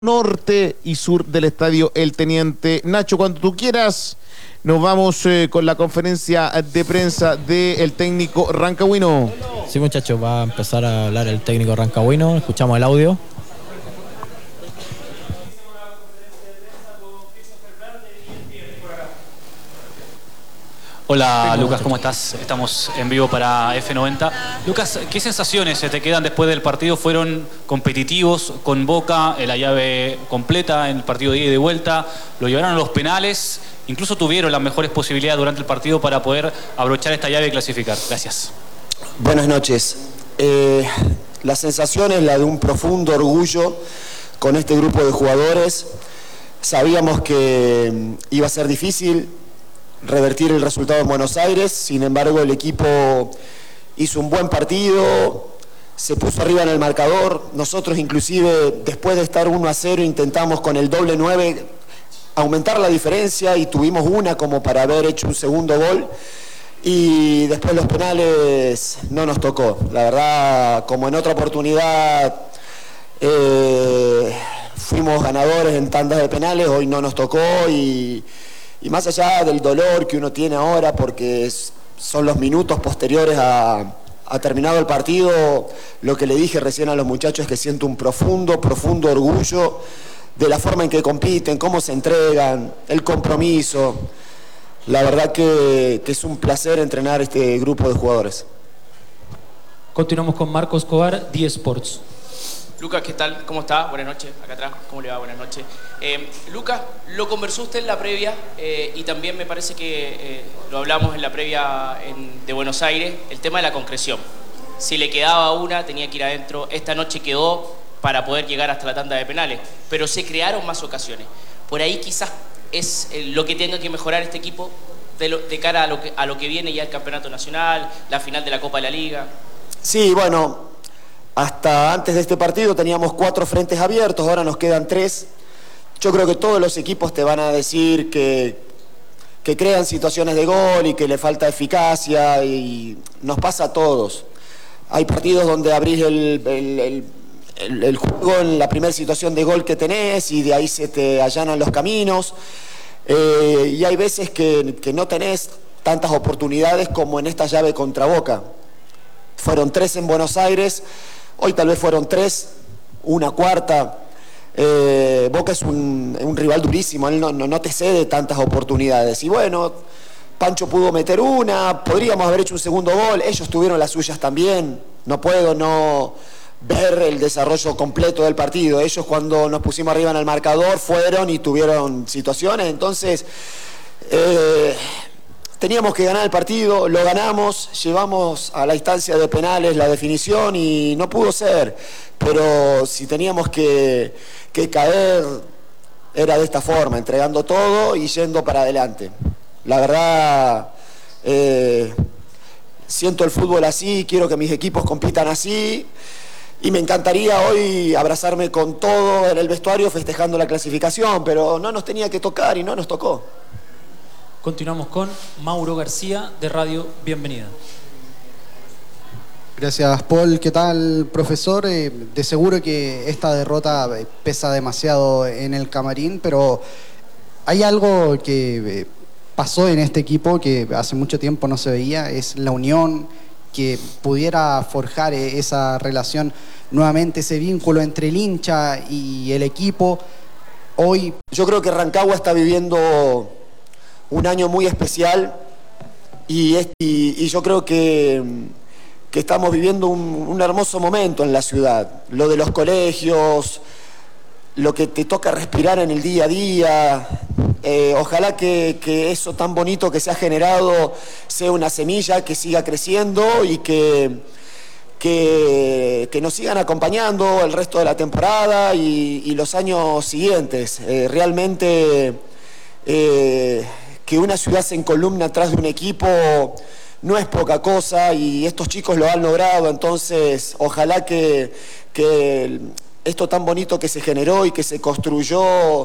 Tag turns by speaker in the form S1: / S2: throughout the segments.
S1: norte y sur del estadio El Teniente. Nacho, cuando tú quieras, nos vamos con la conferencia de prensa del técnico Rancagüino.
S2: Sí, muchachos, va a empezar a hablar el técnico Rancagüino. Escuchamos el audio.
S3: Hola Lucas, ¿cómo estás? Estamos en vivo para F90. Lucas, ¿qué sensaciones se te quedan después del partido? ¿Fueron competitivos con Boca, la llave completa en el partido de ida y de vuelta? ¿Lo llevaron a los penales? Incluso tuvieron las mejores posibilidades durante el partido para poder abrochar esta llave y clasificar. Gracias.
S4: Buenas noches. La sensación es la de un profundo orgullo con este grupo de jugadores. Sabíamos que iba a ser difícil revertir el resultado en Buenos Aires, sin embargo el equipo hizo un buen partido, se puso arriba en el marcador. Nosotros inclusive después de estar 1-0 intentamos con el doble 9 aumentar la diferencia y tuvimos una como para haber hecho un segundo gol, y después los penales no nos tocó. La verdad, como en otra oportunidad fuimos ganadores en tandas de penales, hoy no nos tocó, y más allá del dolor que uno tiene ahora, porque son los minutos posteriores a terminado el partido, lo que le dije recién a los muchachos es que siento un profundo orgullo de la forma en que compiten, cómo se entregan, el compromiso. La verdad que es un placer entrenar este grupo de jugadores.
S5: Continuamos con Marco Escobar, D Sports.
S6: Lucas, ¿qué tal? ¿Cómo está? Buenas noches. Acá atrás, ¿cómo le va? Buenas noches. Lucas, lo conversó usted en la previa y también me parece que lo hablamos en la previa de Buenos Aires, el tema de la concreción. Si le quedaba una, tenía que ir adentro. Esta noche quedó para poder llegar hasta la tanda de penales, pero se crearon más ocasiones. Por ahí quizás es lo que tenga que mejorar este equipo de cara a lo que viene ya el Campeonato Nacional, la final de la Copa de la Liga.
S4: Sí, bueno, hasta antes de este partido teníamos 4 frentes abiertos, ahora nos quedan 3. Yo creo que todos los equipos te van a decir que crean situaciones de gol y que le falta eficacia, y nos pasa a todos. Hay partidos donde abrís el juego en la primera situación de gol que tenés y de ahí se te allanan los caminos, y hay veces que no tenés tantas oportunidades como en esta llave contra Boca. Fueron 3 en Buenos Aires, hoy tal vez fueron 3, una cuarta. Boca es un rival durísimo, él no te cede tantas oportunidades. Y bueno, Pancho pudo meter una, podríamos haber hecho un segundo gol, ellos tuvieron las suyas también. No puedo no ver el desarrollo completo del partido. Ellos, cuando nos pusimos arriba en el marcador, fueron y tuvieron situaciones. Entonces teníamos que ganar el partido, lo ganamos, llevamos a la instancia de penales la definición y no pudo ser. Pero si teníamos que caer, era de esta forma, entregando todo y yendo para adelante. La verdad, siento el fútbol así, quiero que mis equipos compitan así, y me encantaría hoy abrazarme con todo en el vestuario festejando la clasificación, pero no nos tenía que tocar y no nos tocó.
S5: Continuamos con Mauro García de Radio Bienvenida.
S7: Gracias, Paul. ¿Qué tal, profesor? De seguro que esta derrota pesa demasiado en el camarín, pero hay algo que pasó en este equipo que hace mucho tiempo no se veía, es la unión, que pudiera forjar esa relación nuevamente, ese vínculo entre el hincha y el equipo. Hoy
S4: yo creo que Rancagua está viviendo un año muy especial y yo creo que estamos viviendo un hermoso momento en la ciudad. Lo de los colegios, lo que te toca respirar en el día a día. Ojalá que eso tan bonito que se ha generado sea una semilla que siga creciendo y que nos sigan acompañando el resto de la temporada y los años siguientes. Realmente que una ciudad se encolumne atrás de un equipo no es poca cosa, y estos chicos lo han logrado. Entonces ojalá que esto tan bonito que se generó y que se construyó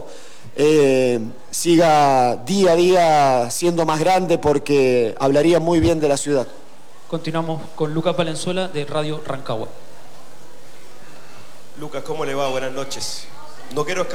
S4: siga día a día siendo más grande, porque hablaría muy bien de la ciudad.
S5: Continuamos con Lucas Valenzuela de Radio Rancagua.
S8: Lucas, ¿cómo le va? Buenas noches. no quiero